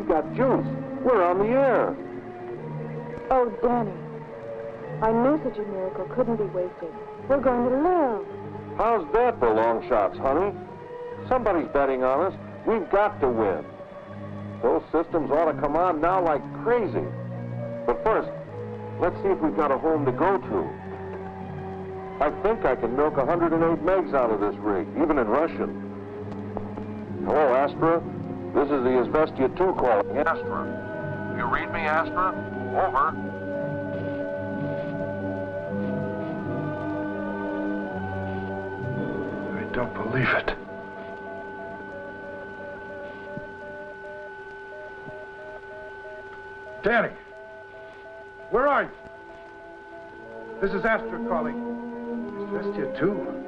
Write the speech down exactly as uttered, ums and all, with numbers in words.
we've got juice. We're on the air. Oh, Danny. I knew such a miracle couldn't be wasted. We're going to live. How's that for long shots, honey? Somebody's betting on us. We've got to win. Those systems ought to come on now like crazy. But first, let's see if we've got a home to go to. I think I can milk one hundred eight megs out of this rig, even in Russian. Hello, Astra. This is the Izvestia two calling. Astra. You read me, Astra? Over. I don't believe it. Danny! Where are you? This is Astra calling. Izvestia two.